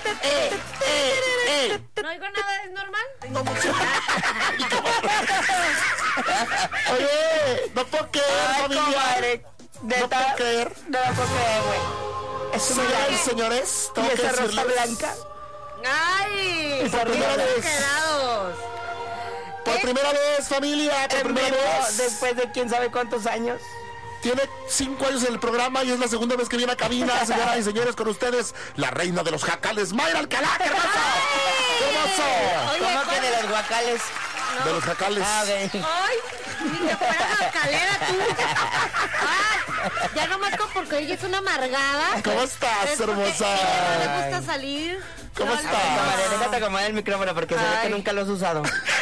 ¿No oigo nada? ¿Es normal? Tengo mucho. Oye, no puedo creer, familia. No puedo creer. No lo puedo creer, güey. Señoras y señores, tengo que rosa decirles. blanca. ¡Ay! Por primera vez. Quedados. Por primera vez, familia, por En primera vivo, vez. después de quién sabe cuántos años. Tiene 5 años en el programa y es la segunda vez que viene a cabina, señoras y señores, con ustedes, la reina de los jacales, Mayra Alcalá. ¡Qué hermoso! Oye, ¿Cómo que de los guacales? De los jacales. ¡Ay! Ni que fuera jacalera tú. Ay, ya nomás porque ella es una amargada. ¿Cómo estás, Es porque hermosa? ella no le gusta salir. ¿Cómo No, estás? Comadre, déjate acomodar el micrófono porque se ve que nunca lo has usado.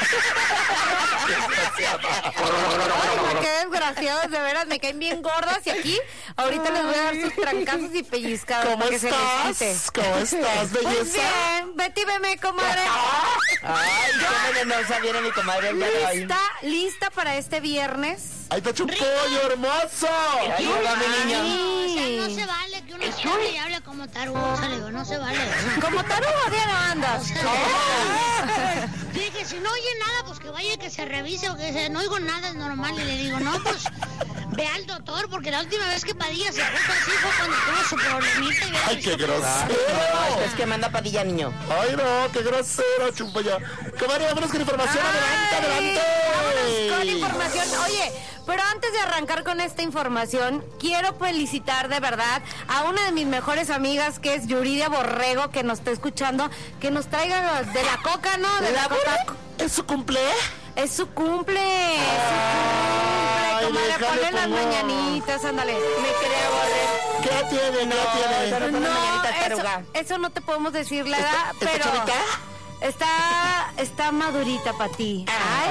Ay, qué desgraciados, de veras, me caen bien gordas y aquí ahorita les voy a dar sus trancazos y pellizcadas. ¿Cómo para que se les quite. estás? ¿Cómo estás, Pues belleza? bien, Betty, veme, comadre. Ay, qué venenosa viene mi comadre el día de hoy. Lista para este viernes. Ahí te echo un pollo hermoso. Ahí va mi niño. O sea, no se vale que uno se hable y hable como tarugo, le digo, no se vale. Como tarugo, diario andas. Dije, si no oye nada, pues que vaya que se revise o que se, no oigo nada, es normal. Y le digo, no, pues ve al doctor, porque la última vez que Padilla se puso así fue cuando tuvo su problemita. Y Ay, qué No, grosero. es que manda Padilla, niño. Ay, no, qué grosero, chumpaya. Comadre, vámonos con información. Adelante, adelante. Vámonos con información. Oye, pero antes de arrancar con esta información, quiero felicitar de verdad a una de mis mejores amigas, que es Yuridia Borrego, que nos está escuchando, que nos traiga de la coca, ¿no? De la coca. ¿Es su cumple? Es su cumple. Es su Ay, cumple. Comadre, déjale, ponle las pongo. mañanitas, ándale. Me quería borrar. ¿Qué tiene? ¿Qué tiene? esa no son las mañanitas, taruga. eso no te podemos decir la edad, ¿Está pero chavita? está madurita para ti. Ay.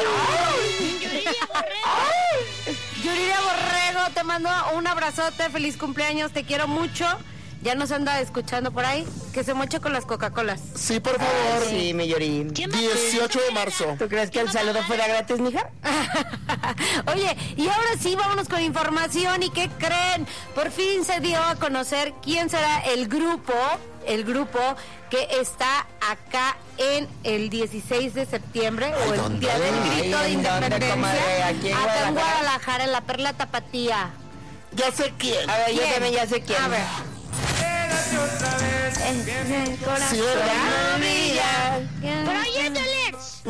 Yuridia Borrego, te mando un abrazote, feliz cumpleaños, te quiero mucho. Ya nos anda escuchando por ahí, que se moche con las Coca-Colas. Sí, por favor. Sí, mi Yori. 18 de marzo. ¿Tú crees que el saludo fuera gratis, mija? Oye, y ahora sí, vámonos con información. ¿Y qué creen? Por fin se dio a conocer quién será el grupo que está acá en el 16 de septiembre, o el ¿dónde? Día del Grito Ay, de ¿en dónde, Independencia, comadre? ¿Aquí en acá en Guadalajara? Guadalajara, en la Perla Tapatía. Ya sé quién. A ver, yo ¿Quién? también ya sé quién. A ver. Sí, ¿verdad? Proyecto Let's.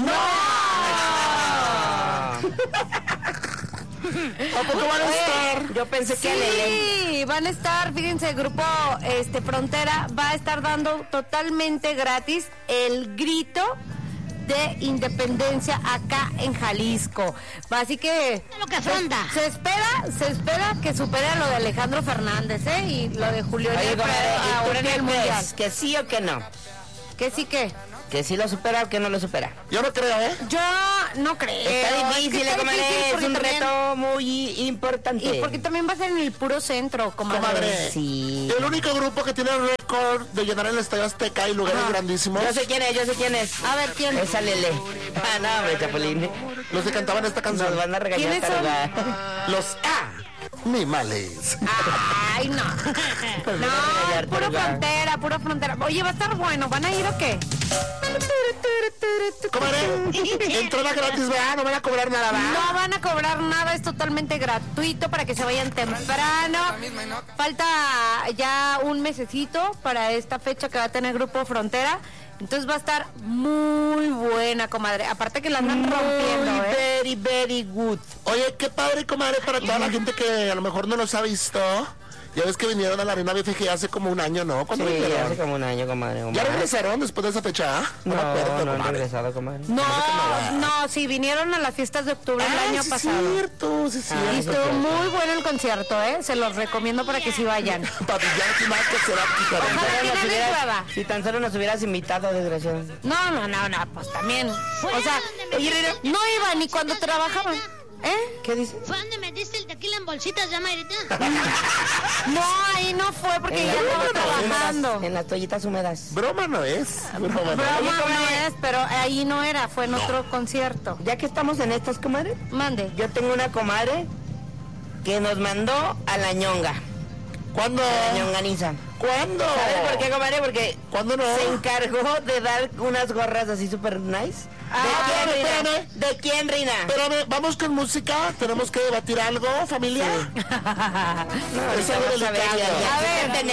¿A poco van a estar? Yo pensé que Lele. Sí, van a estar, fíjense, el grupo Frontera va a estar dando totalmente gratis el grito de independencia acá en Jalisco. Así que Lo que afronta. se espera que supere a lo de Alejandro Fernández, y lo de Julio Oye, Iglesias comadre, ¿y ahora tú en qué el mundial. crees? ¿Que sí o que no? Que sí que. ¿Que sí lo supera o que no lo supera? Yo no creo, ¿eh? Yo no creo. Está Es que difícil, está comadre. difícil Es porque un también- reto muy importante. Y porque también va a ser en el puro centro, comadre. Comadre. Sí. El único grupo que tiene el récord de llenar el Estadio Azteca y lugares grandísimos. Yo sé quién es, yo sé quién es. A ver, ¿quién? Esa Lele. Ah, no, hombre, Chapulín. Los que cantaban esta Nos canción. van a regañar, ¿Quiénes son? taruga. Los animales. Ay, no. Pues van a No, regañar, puro taruga. frontera, puro frontera. Oye, va a estar bueno. ¿Van a ir o qué? Comadre, entrada gratis, ¿verdad? No van a cobrar nada, ¿verdad? No van a cobrar nada, es totalmente gratuito para que se vayan temprano. Falta ya un mesecito para esta fecha que va a tener Grupo Frontera. Entonces va a estar muy buena, comadre. Aparte que la andan rompiendo, Very, very good. Oye, qué padre, comadre, para toda la gente que a lo mejor no los ha visto. Ya ves que vinieron a la Arena BFG hace como un año, ¿no? ¿Cuándo Sí, vinieron? hace como un año, comadre. ¿Ya regresaron después de esa fecha? No, me acuerdo, no han comadre. regresado, comadre. No, sí, vinieron a las fiestas de octubre el año sí, pasado. cierto, sí, cierto. Y eso estuvo sí. muy bueno el concierto, Se los recomiendo para que sí vayan. Papillán, más que será Ojalá diferente. que nadie hubieras- prueba. Si tan solo nos hubieras invitado, desgraciado. No, pues también. O sea, Oye, no iba ni cuando trabajaban. ¿Qué dices? ¿Fue donde metiste el tequila en bolsitas ya, Mayrita? No, ahí no fue porque En ya las estaba toallitas húmedas, trabajando. en las toallitas húmedas. Broma no es. Broma no es. Broma no es, pero ahí no era, fue en otro concierto. Ya que estamos en estas, comadre, Mande. yo tengo una comadre que nos mandó a la ñonga. ¿Cuándo? A la ñonganiza. ¿Cuándo? ¿Sabes por qué, comadre? Porque ¿Cuándo no? se encargó de dar unas gorras así súper nice. espérame. ¿De quién, Rina? Espérame, vamos con música. Tenemos que debatir algo, familia. No, Es algo vamos a ver, delicado. ya, A ver,